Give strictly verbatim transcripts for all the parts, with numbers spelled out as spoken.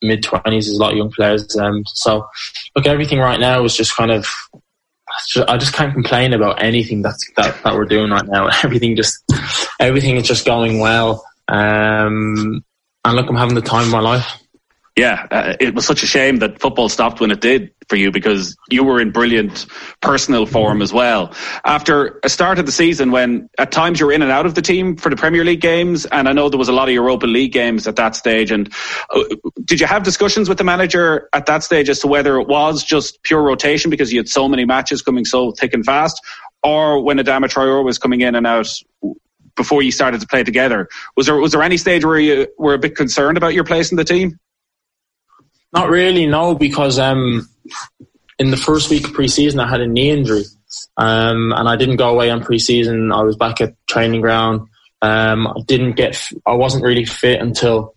mid twenties. There's a lot of young players. Um, so, look, everything right now is just kind of. I just can't complain about anything that's, that that we're doing right now. Everything just, everything is just going well. Um, and look, I'm having the time of my life. Yeah, uh, it was such a shame that football stopped when it did for you, because you were in brilliant personal form as well. After a start of the season when at times you were in and out of the team for the Premier League games, and I know there was a lot of Europa League games at that stage, and uh, did you have discussions with the manager at that stage as to whether it was just pure rotation because you had so many matches coming so thick and fast, or when Adama Traore was coming in and out before you started to play together, was there was there any stage where you were a bit concerned about your place in the team? Not really, no, because um, in the first week of pre-season I had a knee injury, um, and I didn't go away on pre-season. I was back at training ground. Um, I didn't get, I wasn't really fit until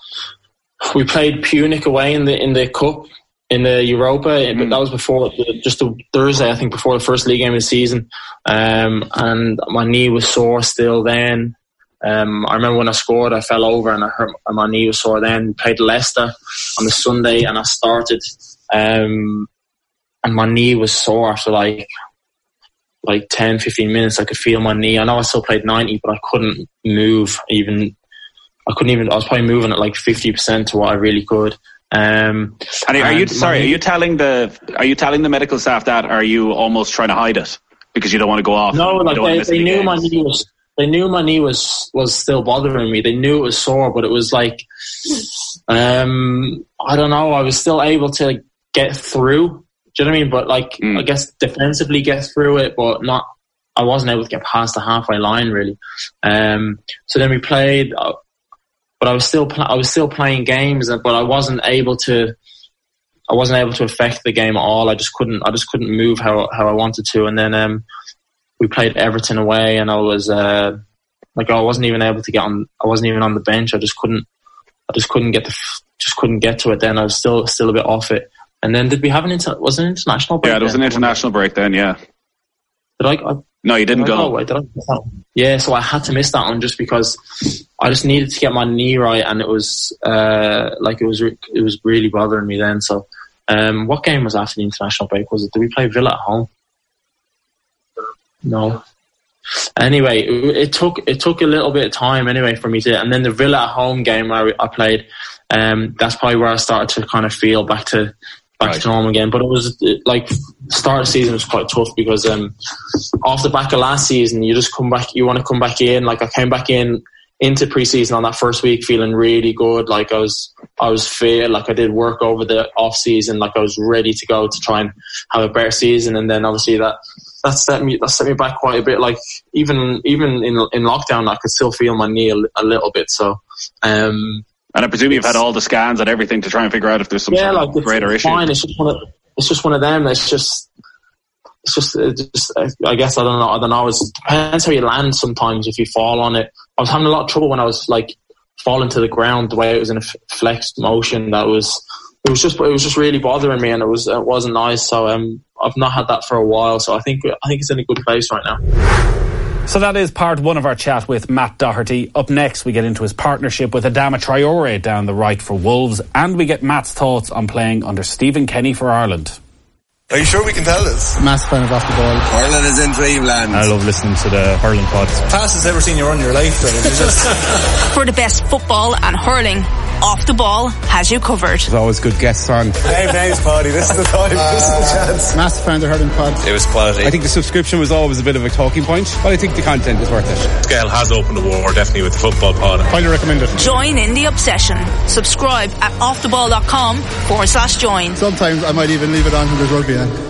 we played Punic away in the in the cup in the Europa, mm. but that was before just a Thursday, I think, before the first league game of the season, um, and my knee was sore still then. Um, I remember when I scored, I fell over and I hurt, and my knee was sore then. We played Leicester on the Sunday and I started, um, and my knee was sore after like, like ten, fifteen minutes. I could feel my knee. I know I still played ninety, but I couldn't move even, I couldn't even, I was probably moving at like fifty percent to what I really could. Um, and are and you, sorry, are you telling the, are you telling the medical staff that, or are you almost trying to hide it because you don't want to go off? No, like they, they knew games. my knee was, They knew my knee was, was still bothering me. They knew it was sore, but it was like, um, I don't know, I was still able to get through. Do you know what I mean? But like, mm. I guess defensively get through it, but not, I wasn't able to get past the halfway line really. Um, so then we played, but I was still, pl- I was still playing games, but I wasn't able to, I wasn't able to affect the game at all. I just couldn't, I just couldn't move how, how I wanted to. And then, um, we played Everton away, and I was uh, like, I wasn't even able to get on. I wasn't even on the bench. I just couldn't. I just couldn't get the. Just couldn't get to it. Then I was still still a bit off it. And then did we have an inter? Was it an international break? Yeah, there was then? an international break then. Yeah. Did I? I no, you didn't did go. go Wait, did I miss that one? Yeah, so I had to miss that one just because I just needed to get my knee right, and it was uh, like it was re- it was really bothering me then. So, um, what game was after the international break? Was it? Did we play Villa at home? No. Anyway, it, it took it took a little bit of time anyway for me to, and then the Villa at home game where I played, um, that's probably where I started to kind of feel back to back right. to normal again. But it was it, like start of the season was quite tough because um, off the back of last season, you just come back, you want to come back in. Like I came back in into pre-season on that first week feeling really good. Like I was I was fit. Like I did work over the off season. Like I was ready to go to try and have a better season. And then obviously that. That set me. That set me back quite a bit. Like even even in in lockdown, I could still feel my knee a, a little bit. So, um, and I presume you've had all the scans and everything to try and figure out if there's some yeah, sort like of greater it's issue. Fine. It's just one of it's just one of them. It's just it's just it's just. I guess I don't know. I don't know. It depends how you land. Sometimes if you fall on it, I was having a lot of trouble when I was like falling to the ground. The way it was in a flexed motion, that was. It was just, it was just really bothering me, and it was, it wasn't nice. So, um, I've not had that for a while. So I think, I think it's in a good place right now. So that is part one of our chat with Matt Doherty. Up next, we get into his partnership with Adama Traore down the right for Wolves, and we get Matt's thoughts on playing under Stephen Kenny for Ireland. Are you sure we can tell this? Massive fan of Off the Ball. Ireland is in dreamland. I love listening to the hurling pods. Fastest ever seen you run in your life. Just... For the best football and hurling, Off the Ball has you covered. There's always good guests on. Name names, Paddy. This is the time. Uh, this is the chance. Massive fan of the hurling pod. It was quality. I think the subscription was always a bit of a talking point, but I think the content is worth it. Scale has opened the war, definitely, with the football pod. Highly recommend it. Join in the obsession. Subscribe at offtheball.com forward slash join. Sometimes I might even leave it on when there's rugby on.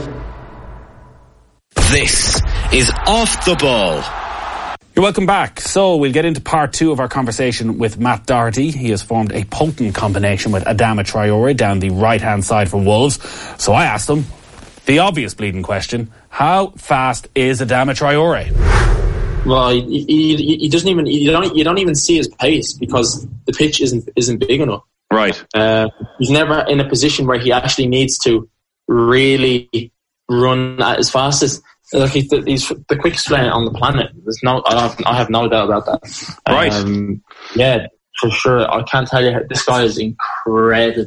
This is Off the Ball. You're welcome back. So we'll get into part two of our conversation with Matt Doherty. He has formed a potent combination with Adama Traore down the right-hand side for Wolves. So I asked him the obvious bleeding question: how fast is Adama Traore? Well, he, he, he doesn't even you don't you don't even see his pace because the pitch isn't isn't big enough. Right. Uh, he's never in a position where he actually needs to really run at his fastest. Like he's, the, he's the quickest player on the planet. There's no, I have, I have no doubt about that. Right. Um, yeah, for sure. I can't tell you how, this guy is incredible.